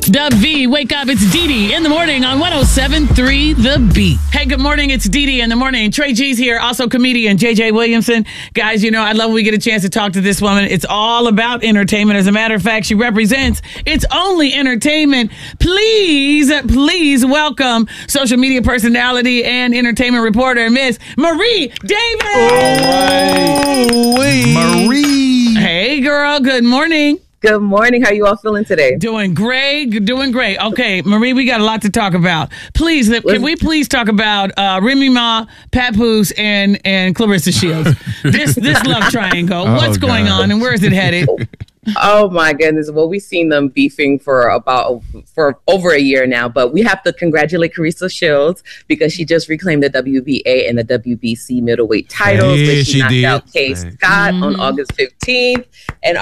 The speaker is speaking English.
Dub V, wake up. It's Dee Dee in the morning on 107.3 The Beat. Hey, good morning. It's Dee Dee in the morning. Trey G's here, also comedian JJ Williamson. Guys, you know, I love when we get a chance to talk to this woman. It's all about entertainment. As a matter of fact, she represents It's Only Entertainment. Please welcome social media personality and entertainment reporter, Miss Marie Davis. All right. Marie. Hey, girl. Good morning. Good morning. How you all feeling today? Doing great. Okay, Marie, we got a lot to talk about. Please, can we please talk about Remy Ma, Papoose, and Clarissa Shields? This love triangle. What's going on and where is it headed? Oh my goodness. Well, we've seen them beefing for over a year now, but we have to congratulate Clarissa Shields because she just reclaimed the WBA and the WBC middleweight titles, which she knocked out Kay Scott on August 15th. And